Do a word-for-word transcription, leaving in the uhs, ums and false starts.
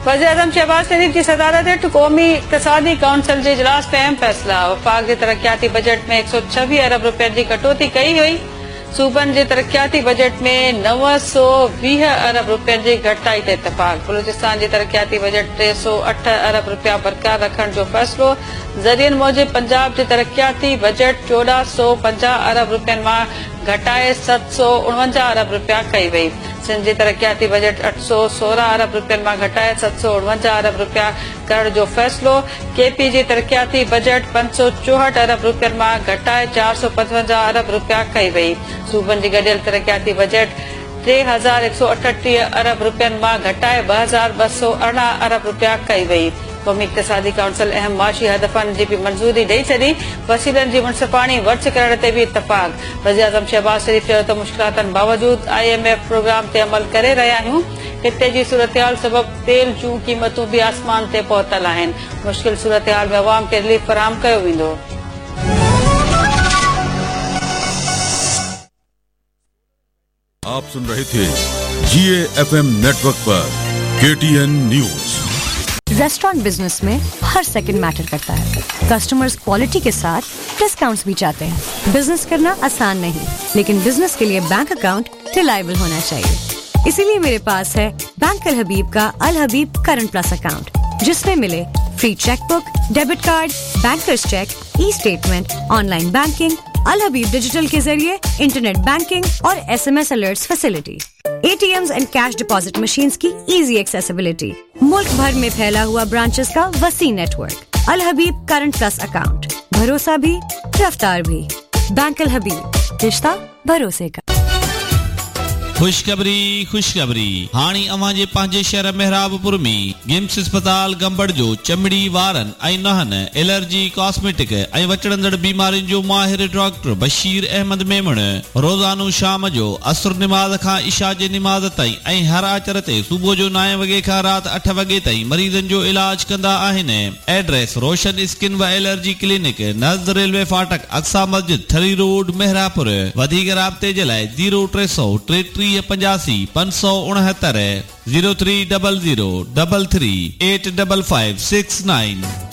वज़ीर-ए-आज़म शहबाज शरीफ की सदारत हेठि क़ौमी इक़्तिसादी काउंसिल जे इजलास में अहम फैसला। वफ़ाक़ जे तरक़ियाती बजट में एक सौ छवीह अरब रुपयनि जी कटौती कई हुई। सूबनि जे तरक़ियाती बजट में नव सौ वीह अरब रुपयनि जी घटिताई ते इतफ़ाक़। बलूचिस्तान जे तरक़ियाती बजट टे सौ अठ अरब रुपया बरक़रार रखण जो फ़ैसिलो। ज़रियनि मूजिब पंजाब जे तरक़ियाती बजट चोॾहं सौ पंजाह अरब रुपयनि मां घटाए सत सौ उणवंजाह अरब रुपया कई वई। सिंध जे तरक़ियाती बजट अठ सौ सोरहं अरब रुपयनि मां घटाए सत सौ उणवंजाह अरब रुपया करण जो फ़ैसिलो। केपी जी तरक़ियाती बजट पंज सौ चौहठि अरब रुपयनि मां घटाए चार सौ पंजवंजाह अरब रुपया कई वई। सूबनि जी गडि॒यल तरक़ियाती बजट टे हज़ार हिकु सौ अठटीह अरब रुपयनि मां घटाए ॿ हज़ार ॿ सौ अरिड़हं अरब रुपया कई वई। क़ौमी इक़्तिसादी काउंसिल अहम माशी हदफ़नि जी बि मंज़ूरी ॾेई छॾी। वसीलनि जी मुनसिफ़ाणी वर्च करण ते बि इतफ़ाक़। वज़ीर-ए-आज़म शहबाज शरीफ चयो त मुश्किलातनि बावजूद आई एम एफ प्रोग्राम ते अमल करे रहिया आहियूं। हिते जी सूरतहाल सबबि तेल जूं क़ीमतूं बि आसमान ते पहुतल आहिनि। मुश्किल सूरतहाल में अवाम खे रिलीफ फराहम कयो वेंदो। आप सुन रहे थे जीए एफएम नेटवर्क पर केटीएन न्यूज। रेस्टोरेंट बिजनेस में हर सेकंड मैटर करता है। कस्टमर्स क्वालिटी के साथ डिस्काउंट्स भी चाहते हैं। बिजनेस करना आसान नहीं, लेकिन बिजनेस के लिए बैंक अकाउंट रिलायबल होना चाहिए। इसीलिए मेरे पास है बैंक अल हबीब का अल हबीब करंट प्लस अकाउंट, जिसमें मिले free chequebook, debit card, bankers check, e statement, online banking, अल हबीब डिजिटल के जरिए इंटरनेट बैंकिंग और SMS alerts facility, ATMs and cash deposit machines की इजी एक्सेसिबिलिटी, मुल्क भर में फैला हुआ ब्रांचेस का वसी नेटवर्क। अल हबीब करंट प्लस अकाउंट, भरोसा भी रफ्तार भी। बैंक अल हबीब, रिश्ता भरोसे का। खुशखबरी खुशखबरी हाणी अवां जे पंहिंजे शहर मेहराबपुर में गिम्स अस्पताल गंबड़ जो चमड़ी वारन ऐं नहन एलर्जी कॉस्मेटिक ऐं वचड़ंदड़ बीमारियुनि जो माहिर डॉक्टर बशीर अहमद मेमण रोज़ानो शाम जो असुर निमाज़ खां इशा जे निमाज़ ताईं ऐं हर आचर ते सुबुह जो नव वॻे खां राति अठ वॻे ताईं मरीज़नि जो इलाज कंदा आहिनि। एड्रेस रोशन स्किन व एलर्जी क्लिनिक नज़द रेलवे फाटक अक्सा मस्जिद थरी रोड मेहरापुर। वधीक राब्ते जे लाइ ज़ीरो टे सौ टेटीह पंजासी पंज सौ उणहत्तर zero three double zero double three eight double five six nine.